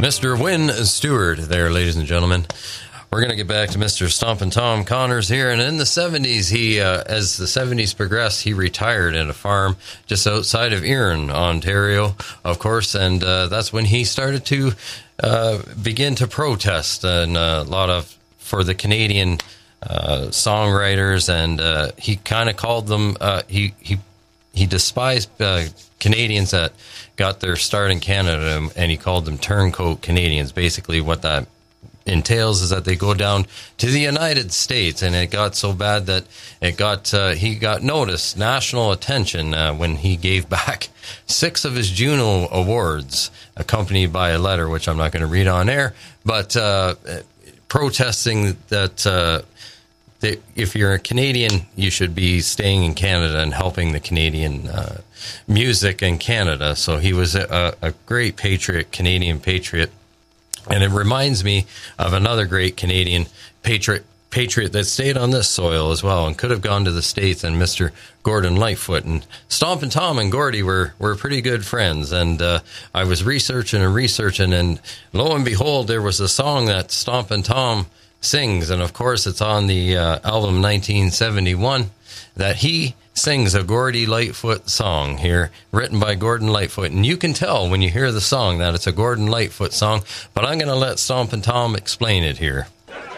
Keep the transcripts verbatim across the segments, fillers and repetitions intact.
Mister Win Stewart there, ladies and gentlemen. We're going to get back to Mister Stompin' Tom Connors here. And in the seventies, he, uh, as the seventies progressed, he retired at a farm just outside of Erin, Ontario, of course. And uh, that's when he started to uh, begin to protest and uh, a lot of for the Canadian uh, songwriters. And uh, he kind of called them, uh, he, he, he despised uh, Canadians that got their start in Canada, and he called them turncoat Canadians. Basically, what that entails is that they go down to the United States, and it got so bad that it got uh, he got noticed, national attention, uh, when he gave back six of his Juno Awards, accompanied by a letter, which I'm not going to read on air, but uh, protesting that uh, that if you're a Canadian, you should be staying in Canada and helping the Canadian uh, music in Canada. So he was a, a great patriot, Canadian patriot. And it reminds me of another great Canadian patriot patriot that stayed on this soil as well and could have gone to the States, and Mister Gordon Lightfoot. And Stompin' Tom and Gordy were, were pretty good friends. And uh, I was researching and researching, and lo and behold, there was a song that Stompin' Tom sings. And, of course, it's on the uh, album nineteen seventy-one that he sings a Gordy Lightfoot song here, written by Gordon Lightfoot. And you can tell when you hear the song that it's a Gordon Lightfoot song, but I'm going to let Stompin' Tom explain it here.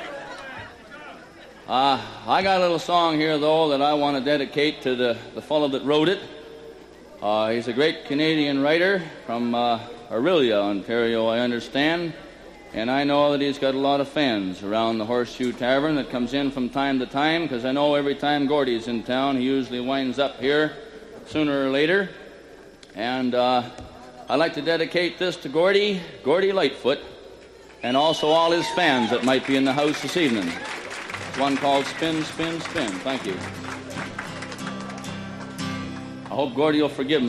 Uh, I got a little song here, though, that I want to dedicate to the, the fellow that wrote it. Uh, he's a great Canadian writer from uh, Orillia, Ontario, I understand. And I know that he's got a lot of fans around the Horseshoe Tavern that comes in from time to time, because I know every time Gordy's in town, he usually winds up here sooner or later. And uh, I'd like to dedicate this to Gordy, Gordy Lightfoot, and also all his fans that might be in the house this evening. It's one called Spin, Spin, Spin. Thank you. I hope Gordy will forgive me.